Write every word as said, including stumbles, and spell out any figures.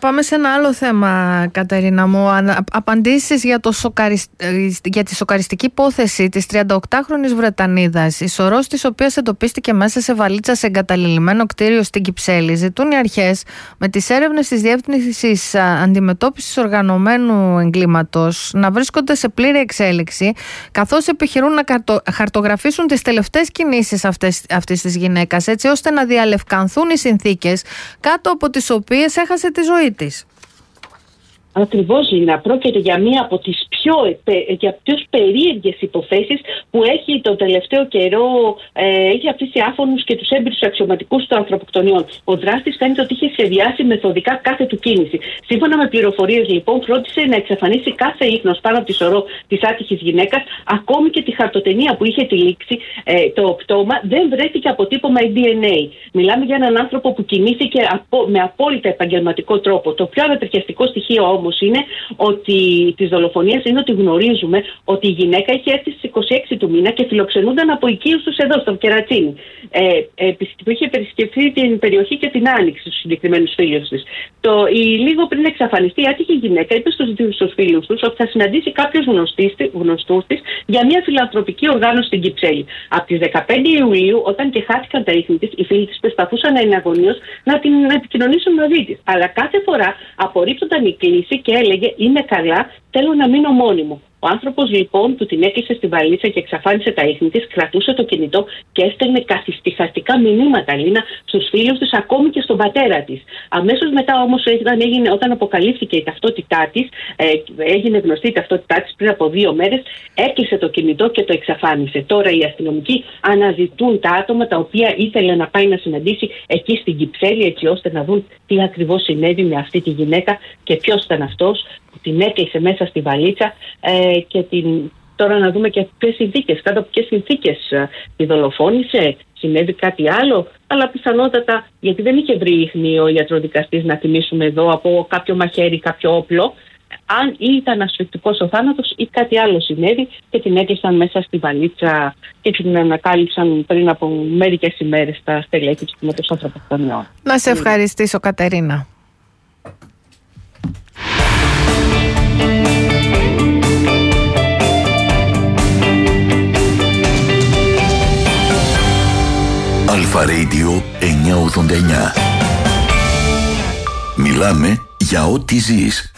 πάμε σε ένα άλλο θέμα, Κατερίνα μου. Απαντήσεις για, το σοκαρισ... για τη σοκαριστική υπόθεση της τριανταοκτάχρονης Βρετανίδας, η σωρός της οποίας εντοπίστηκε μέσα σε βαλίτσα σε εγκαταλειμμένο κτίριο στην Κυψέλη. Ζητούν οι αρχές με τις έρευνες της Διεύθυνσης Αντιμετώπισης Οργανωμένου Εγκλήματος να βρίσκονται σε πλήρη εξέλιξη, καθώς επιχειρούν να χαρτογραφήσουν τις τελευταίες κινήσεις αυτές, αυτής της γυναίκας, έτσι ώστε να διαλευκανθούν οι συνθήκες κάτω από τις οποίες έχασε τη ζωή της. Ακριβώς, Λίνα. Πρόκειται για μία από τις πιο, για πιο περίεργες υποθέσεις που έχει το τελευταίο καιρό ε, έχει αφήσει άφωνους και τους έμπειρους αξιωματικούς των ανθρωποκτονιών. Ο δράστης φαίνεται ότι είχε σχεδιάσει μεθοδικά κάθε του κίνηση. Σύμφωνα με πληροφορίες, λοιπόν, φρόντισε να εξαφανίσει κάθε ίχνος πάνω από τη σωρό της άτυχης γυναίκας, ακόμη και τη χαρτοτενία που είχε τυλίξει ε, το πτώμα δεν βρέθηκε αποτύπωμα ντι εν έι. Μιλάμε για έναν άνθρωπο που κινήθηκε απο, με απόλυτα επαγγελματικό τρόπο. Το πιο ανατριχιαστικό στοιχείο όμως είναι ότι της δολοφονίας είναι ότι γνωρίζουμε ότι η γυναίκα είχε έρθει στις είκοσι έξι του μήνα και φιλοξενούνταν από οικείους τους εδώ, στο Κερατσίνι. Ε, ε, που είχε περισκεφθεί την περιοχή και την άνοιξη στους συγκεκριμένους φίλους της. Το, η, λίγο πριν εξαφανιστεί, η άτυχη γυναίκα είπε στους, στους φίλους τους ότι θα συναντήσει κάποιους γνωστούς της για μια φιλανθρωπική οργάνωση στην Κυψέλη. Από τις δεκαπέντε Ιουλίου, όταν και χάθηκαν τα ίχνη της, οι φίλοι της προσπαθούσαν να είναι αγωνίως να την να επικοινωνήσουν μαζί της. Αλλά κάθε φορά απορρίπτονταν η κλήση και έλεγε «Είμαι καλά, θέλω να μείνω μόνιμο». Ο άνθρωπος λοιπόν που την έκλεισε στη βαλίτσα και εξαφάνισε τα ίχνη της, κρατούσε το κινητό και έστελνε καθιστιχαστικά μηνύματα, Λίνα, στους φίλους της, ακόμη και στον πατέρα της. Αμέσως μετά όμως, όταν, έγινε, όταν αποκαλύφθηκε η ταυτότητά της, ε, έγινε γνωστή η ταυτότητά της πριν από δύο μέρες, έκλεισε το κινητό και το εξαφάνισε. Τώρα οι αστυνομικοί αναζητούν τα άτομα τα οποία ήθελε να πάει να συναντήσει εκεί στην Κυψέλη, έτσι ώστε να δουν τι ακριβώς συνέβη με αυτή τη γυναίκα και ποιος ήταν αυτός που την έκλεισε μέσα στη βαλίτσα. Ε, και την... τώρα να δούμε και ποιες συνθήκες, κάτω από ποιες συνθήκες τη δολοφόνησε, συνέβη κάτι άλλο, αλλά πιθανότατα, γιατί δεν είχε βρει ίχνη ο ιατροδικαστής να θυμίσουμε εδώ από κάποιο μαχαίρι, κάποιο όπλο, αν ήταν ασφυκτικός ο θάνατος ή κάτι άλλο συνέβη και την έκλεισαν μέσα στη βαλίτσα και την ανακάλυψαν πριν από μερικές ημέρες τα στελέχη του Τμήματος Ανθρωποκτονιών. Να σε ευχαριστήσω, Κατερίνα. Αλφα Radio εννιακόσια ογδόντα εννιά. Μιλάμε για ό,τι ζεις.